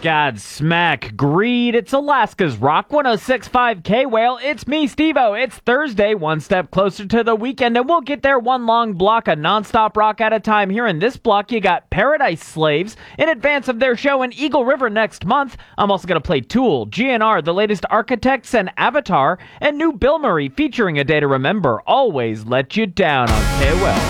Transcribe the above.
Godsmack, greed. It's Alaska's Rock 106.5 K-Whale. It's me, Steve-O. It's Thursday, one step closer to the weekend, and we'll get there one long block of nonstop rock at a time. Here in this block, you got Paradise Slaves in advance of their show in Eagle River next month. I'm also going to play Tool, GNR, The Latest Architects, and Avatar, and new Bill Murray featuring A Day to Remember. Always Let You Down on K-Well.